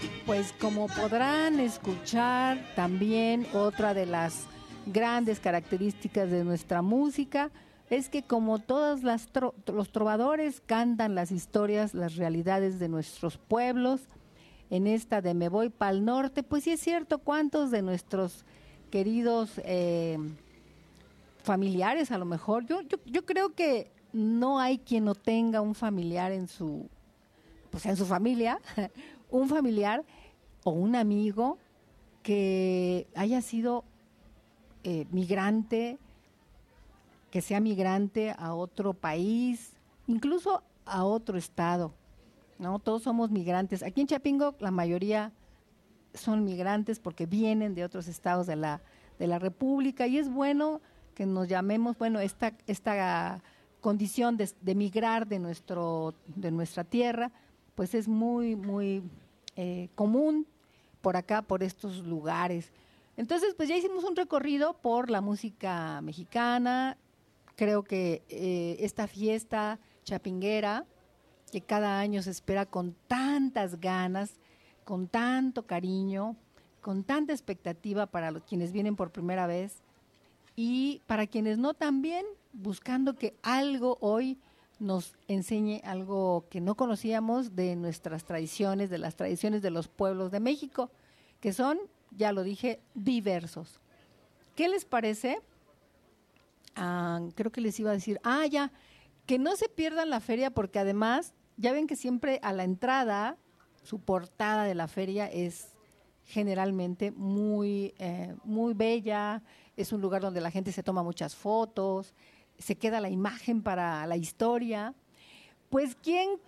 Pues como podrán escuchar, también otra de las grandes características de nuestra música es que como todos los trovadores cantan las historias, las realidades de nuestros pueblos. En esta de Me Voy Pa'l Norte, pues sí es cierto, cuántos de nuestros queridos familiares, a lo mejor, yo creo que no hay quien no tenga un familiar pues en su familia, un familiar o un amigo que haya sido migrante, que sea migrante a otro país, incluso a otro estado, ¿no? Todos somos migrantes. Aquí en Chapingo la mayoría son migrantes porque vienen de otros estados de la República, y es bueno que nos llamemos, bueno, esta condición de migrar de nuestra tierra, pues es muy común por acá, por estos lugares. Entonces, pues ya hicimos un recorrido por la música mexicana. Creo que esta fiesta chapinguera, que cada año se espera con tantas ganas, con tanto cariño, con tanta expectativa para quienes vienen por primera vez y para quienes no también, buscando que algo hoy nos enseñe algo que no conocíamos de nuestras tradiciones, de las tradiciones de los pueblos de México, que son, ya lo dije, diversos. ¿Qué les parece? Creo que les iba a decir, ya, que no se pierdan la feria, porque además, ya ven que siempre a la entrada, su portada de la feria es generalmente muy bella, es un lugar donde la gente se toma muchas fotos, se queda la imagen para la historia. Pues,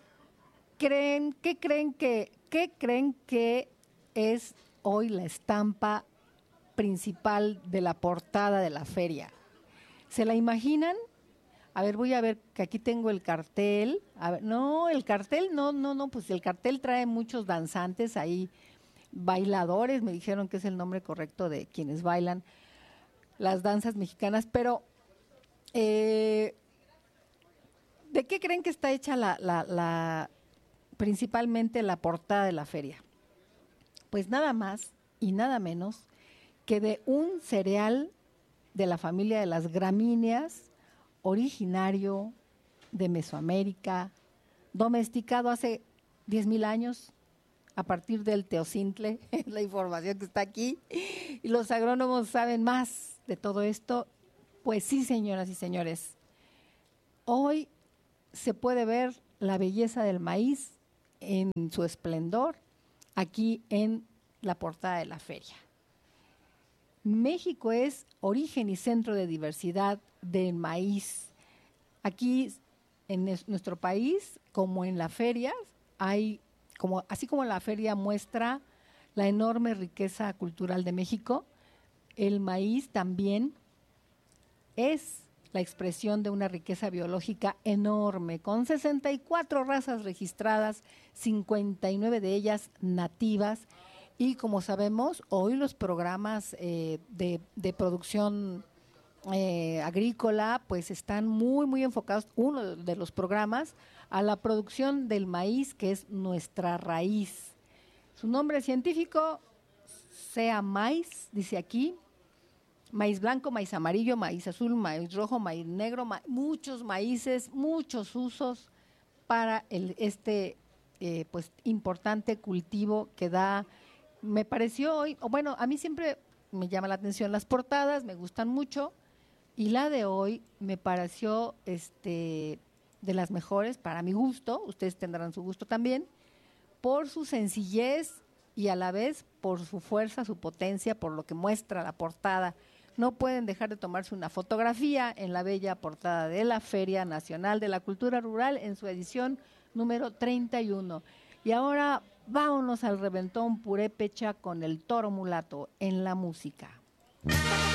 qué creen que es hoy la estampa principal de la portada de la feria? ¿Se la imaginan? A ver, voy a ver, que aquí tengo el cartel. A ver, no, el cartel, no, pues el cartel trae muchos danzantes ahí, bailadores, me dijeron que es el nombre correcto de quienes bailan las danzas mexicanas, pero ¿de qué creen que está hecha principalmente la portada de la feria? Pues nada más y nada menos que de un cereal de la familia de las gramíneas, originario de Mesoamérica, domesticado hace 10,000 años a partir del teocintle, es la información que está aquí, y los agrónomos saben más de todo esto. Pues sí, señoras y señores, hoy se puede ver la belleza del maíz en su esplendor aquí en la portada de la feria. México es origen y centro de diversidad del maíz. Aquí en nuestro país, como en la feria, así como la feria muestra la enorme riqueza cultural de México, el maíz también es la expresión de una riqueza biológica enorme, con 64 razas registradas, 59 de ellas nativas. Y como sabemos, hoy los programas de producción agrícola pues están muy enfocados, uno de los programas, a la producción del maíz, que es nuestra raíz. Su nombre científico, sea maíz, dice aquí, maíz blanco, maíz amarillo, maíz azul, maíz rojo, maíz negro, muchos maíces, muchos usos para pues importante cultivo que da. Me pareció hoy, bueno, a mí siempre me llama la atención las portadas, me gustan mucho, y la de hoy me pareció de las mejores para mi gusto. Ustedes tendrán su gusto también, por su sencillez y a la vez por su fuerza, su potencia, por lo que muestra la portada. No pueden dejar de tomarse una fotografía en la bella portada de la Feria Nacional de la Cultura Rural en su edición número 31. Y ahora vámonos al reventón purépecha con el Toro Mulato en la música.